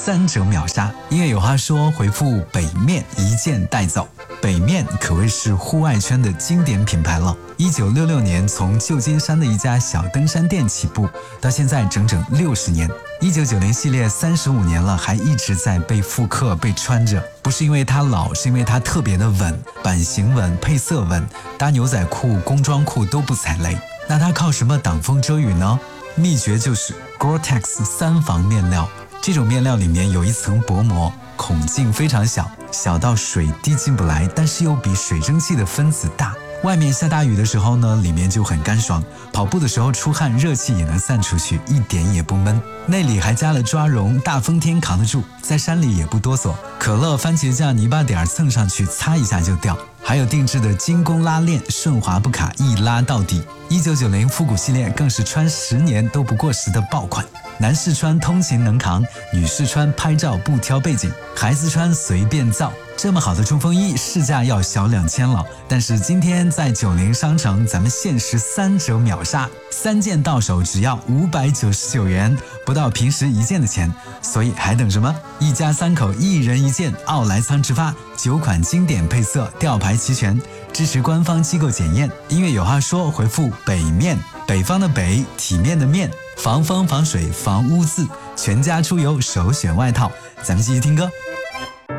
3折秒杀。音乐有话说回复北面一键带走。北面可谓是户外圈的经典品牌了。1966年从旧金山的一家小登山店起步，到现在整整60年。1990系列35年了，还一直在被复刻、被穿着。不是因为它老，是因为它特别的稳，版型稳，配色稳，搭牛仔裤、工装裤都不踩雷。那它靠什么挡风遮雨呢？秘诀就是 Gore-Tex 3防面料。这种面料里面有一层薄膜，孔径非常小，小到水滴进不来，但是又比水蒸气的分子大。外面下大雨的时候呢，里面就很干爽，跑步的时候出汗，热气也能散出去，一点也不闷。内里还加了抓绒，大风天扛得住，在山里也不哆嗦。可乐、番茄酱、泥巴点蹭上去，擦一下就掉。还有定制的精工拉链，顺滑不卡，一拉到底。1990复古系列更是穿10年都不过时的爆款。男士穿通勤能扛，女士穿拍照不挑背景，孩子穿随便造。这么好的冲锋衣市价要小2000了，但是今天在90商城咱们限时3折秒杀，3件到手只要599元，不到平时1件的钱，所以还等什么？一家3口1人1件，奥莱仓直发，9款经典配色，吊牌齐全，支持官方机构检验。音乐有话说回复北面，北方的北，体面的面，防风防水防污渍，全家出游首选外套。咱们继续听歌。